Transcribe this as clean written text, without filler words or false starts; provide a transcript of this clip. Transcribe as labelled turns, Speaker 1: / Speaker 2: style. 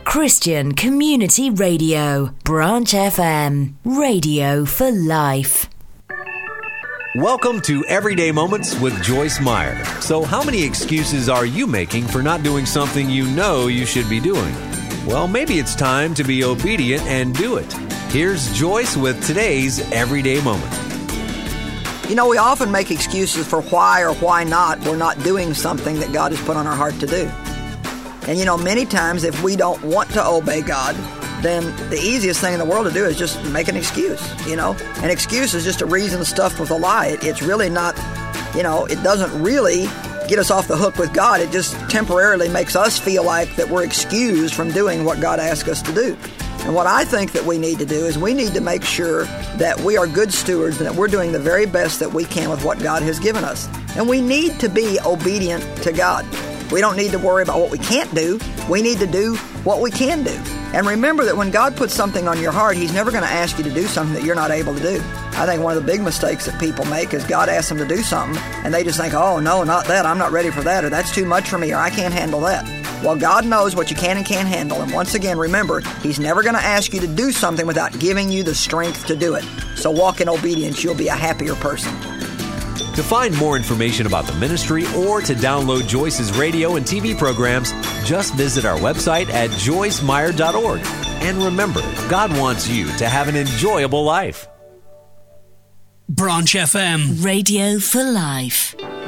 Speaker 1: Christian Community Radio, Branch FM, radio for life.
Speaker 2: Welcome to Everyday Moments with Joyce Meyer. So how many excuses are you making for not doing something you know you should be doing? Well, maybe it's time to be obedient and do it. Here's Joyce with today's Everyday Moment.
Speaker 3: You know, we often make excuses for why or why not we're not doing something that God has put on our heart to do. And you know, many times if we don't want to obey God, then the easiest thing in the world to do is just make an excuse, you know. An excuse is just a reason stuffed with a lie. It's really not, you know, it doesn't really get us off the hook with God. It just temporarily makes us feel like that we're excused from doing what God asks us to do. And what I think that we need to do is we need to make sure that we are good stewards and that we're doing the very best that we can with what God has given us. And we need to be obedient to God. We don't need to worry about what we can't do. We need to do what we can do. And remember that when God puts something on your heart, He's never going to ask you to do something that you're not able to do. I think one of the big mistakes that people make is God asks them to do something, and they just think, oh, no, not that. I'm not ready for that, or that's too much for me, or I can't handle that. Well, God knows what you can and can't handle. And once again, remember, He's never going to ask you to do something without giving you the strength to do it. So walk in obedience. You'll be a happier person.
Speaker 2: To find more information about the ministry or to download Joyce's radio and TV programs, just visit our website at joycemeyer.org. And remember, God wants you to have an enjoyable life.
Speaker 4: Branch FM,
Speaker 1: radio for life.